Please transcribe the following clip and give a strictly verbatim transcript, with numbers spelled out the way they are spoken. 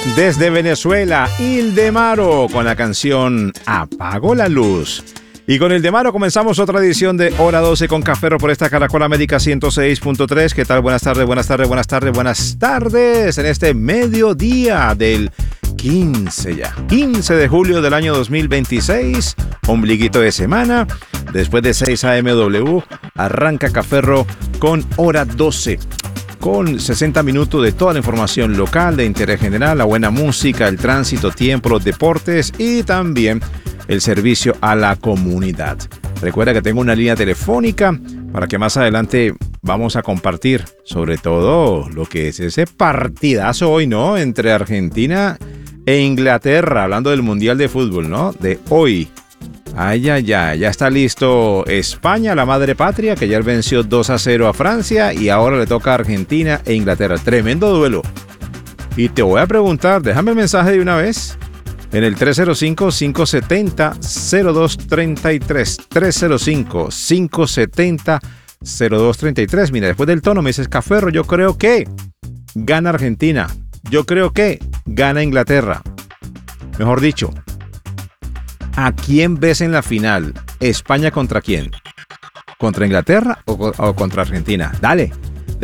Desde Venezuela, Ildemaro con la canción Apago la Luz. Y con Ildemaro comenzamos otra edición de Hora doce con Café por esta Caracol América ciento seis punto tres. ¿Qué tal? Buenas tardes, buenas tardes, buenas tardes, buenas tardes. En este mediodía del quince ya. quince de julio del año dos mil veintiséis. Ombliguito de semana. Después de seis a eme doble u, arranca Café con Hora doce. Con sesenta minutos de toda la información local, de interés general, la buena música, el tránsito, tiempo, los deportes y también el servicio a la comunidad. Recuerda que tengo una línea telefónica para que más adelante vamos a compartir sobre todo lo que es ese partidazo hoy, ¿no? Entre Argentina e Inglaterra, hablando del Mundial de Fútbol, ¿no? De hoy. Ay, ay, ay, ya está listo España, la madre patria, que ayer venció dos a cero a Francia y ahora le toca a Argentina e Inglaterra. Tremendo duelo. Y te voy a preguntar, déjame el mensaje de una vez, en el tres cero cinco, cinco siete cero, cero dos tres tres, tres cero cinco, cinco siete cero, cero dos tres tres. Mira, después del tono me dices, Caferro, yo creo que gana Argentina, yo creo que gana Inglaterra. Mejor dicho, ¿a quién ves en la final? ¿España contra quién? ¿Contra Inglaterra o, o contra Argentina? Dale,